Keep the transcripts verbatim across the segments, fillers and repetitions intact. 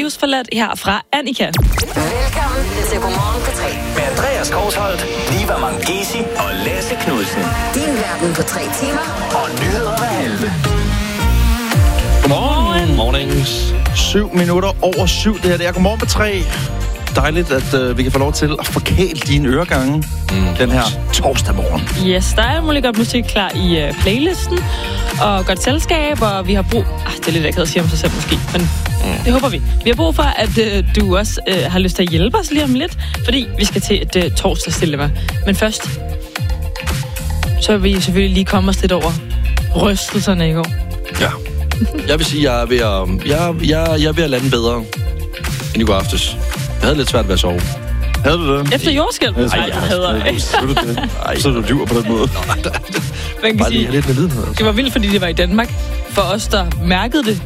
Livsforladt her fra Annika. Velkommen til Godmorgen på tre. Med Andreas Korsholt, Liva Mangesi og Lasse Knudsen. Din verden på tre timer. Og nyheder hver halve. Godmorgen. Mornings. Syv minutter over syv. Det her det er Godmorgen på tre. Dejligt, at uh, vi kan få lov til at forkæle dine øregange mm, den her torsdag morgen. Yes, der er muligt godt musik klar i uh, playlisten, og godt selskab, og vi har brug... Ah, det er lidt akavet at sige om sig selv måske, men mm. det håber vi. Vi har brug for, at uh, du også uh, har lyst til at hjælpe os lige om lidt, fordi vi skal til et uh, torsdagsdilemma. Men først, så vil vi selvfølgelig lige komme os lidt over rystelserne i går. Ja. Jeg vil sige, at jeg er ved at, jeg, jeg, jeg er ved at lande bedre end i går aftes. Jeg havde lidt svært ved at sove. Havde du det? Efter jordskælv? Nej, jeg hader det. Så du det? Ej, så du lyver på den måde. Man kan Bare sige, lige lidt med lidenhed. det var vildt, fordi det var i Danmark. For os, der mærkede det,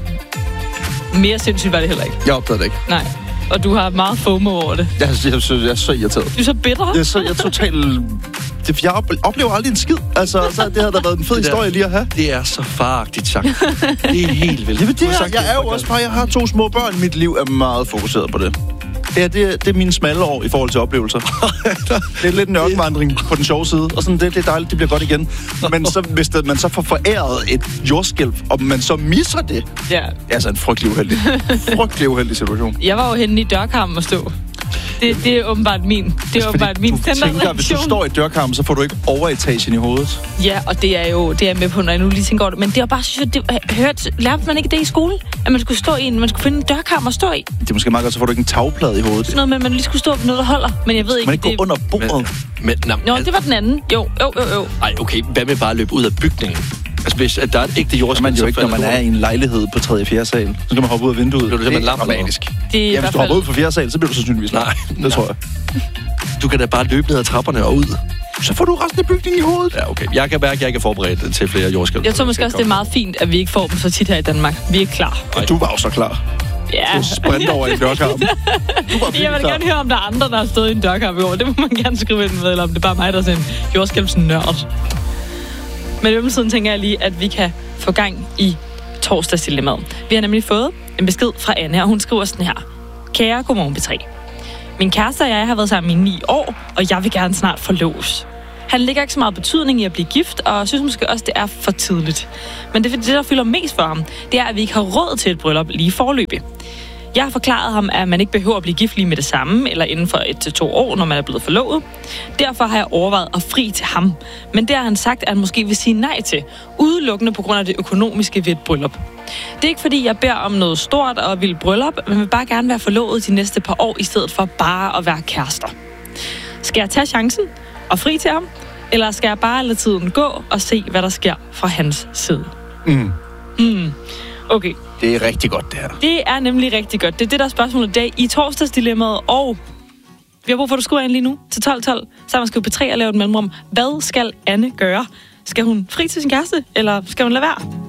mere sindssygt var det heller ikke. Jeg opdagede det ikke. Nej. Og du har meget FOMO over det. Jeg, jeg, jeg, jeg er så irriteret. Du er så bitter. Jeg er så jeg er totalt... Det, jeg oplever aldrig en skid. Altså, så det havde da været en fed Det der- historie lige at have. Det er så faragtigt sagt. Det er helt vildt. Jamen, det Du har er, sagt jeg er jo for også godt. bare... Jeg har to små børn. Mit liv er meget fokuseret på det. Det er, det, er, det er mine smalle år i forhold til oplevelser. Det er lidt en ørkenvandring på den sjove side. Og sådan, det, det er dejligt, det bliver godt igen. Men så, hvis det, man så får foræret et jordskælv, og man så misser det, Ja. det er altså en frygtelig uheldig, frygtelig uheldig situation. Jeg var jo henne i dørkarmen og stå. Det, det er åbenbart min. Det er åbenbart min du tænker, hvis du standardreaktion. står i dørkarmen, så får du ikke overetagen i hovedet. Ja, og det er jo det er jeg med på, når jeg nu lige tænker over det. Men det er bare, synes jeg, det, hørt, lærte man ikke det i skolen? At man skulle stå i en, man skulle finde en dørkarm og stå i. Det er måske meget godt, så får du ikke en tagplade i hovedet. Sådan noget med, at man lige skulle stå på noget, der holder. Men jeg ved ikke, Man ikke det... gå under bordet. Men, men, Nå, det var den anden. Jo, jo, jo, jo. Ej, okay. Hvad med bare at løbe ud af bygningen? Altså, hvis at der er et ægte Det jordskælv, man jo så ikke, når falder man du er i en lejlighed på tredje og fjerde sal. Så kan man hoppe ud af vinduet. Bliver du simpelthen Det er lam eller dramatisk. Det er i Ja, hvis hvert du hopper fald... ud fra fjerde sal, så bliver du sandsynligvis lam. Nej, Det nej. tror jeg. Du kan da bare løbe ned ad trapperne og ud. Så får du resten af bygningen i hovedet. Ja, okay. Jeg kan mærke, at jeg ikke er forberedt til flere jordskælv. Jeg tror måske også, det er meget fint, at vi ikke får dem så tit her i Danmark. Vi er ikke klar. Og du var jo så klar. Ja. Du sprinter over i en dørkarm. Du var Jeg virkelig vil klar. gerne høre, om der er andre, der har stået i en dørkamp i år. Det må man gerne skrive ind med, eller om det er bare mig, der er sådan en jordskælvsnørd. Men i mellemtiden tænker jeg lige, at vi kan få gang i torsdagsdilemmaet. Vi har nemlig fået en besked fra Anne, og hun skriver sådan her. Kære Godmorgen P tre. Min kæreste og jeg har været sammen i ni år, og jeg vil gerne snart forloves. Han lægger ikke så meget betydning i at blive gift, og synes måske også, det er for tidligt. Men det, det der fylder mest for ham, det er, at vi ikke har råd til et bryllup lige forløbig. Jeg har forklaret ham, at man ikke behøver at blive gift lige med det samme, eller inden for et til to år, når man er blevet forlovet. Derfor har jeg overvejet at fri til ham. Men det har han sagt, at han måske vil sige nej til, udelukkende på grund af det økonomiske ved et bryllup. Det er ikke fordi, jeg beder om noget stort og vil bryllup, men vil bare gerne være forlovet de næste par år, i stedet for bare at være kærester. Skal jeg tage chancen og fri til ham, eller skal jeg bare lade tiden gå og se, hvad der sker fra hans side? Mm. Hmm. Okay. Det er rigtig godt, det her. Det er nemlig rigtig godt. Det er det, der er spørgsmålet i dag i torsdagsdilemmaet, og vi har brug for, at du skriver ind lige nu til tolv tolv, så man skriver P tre og lave et mellemrum. Hvad skal Anne gøre? Skal hun fri til sin kæreste, eller skal hun lade være?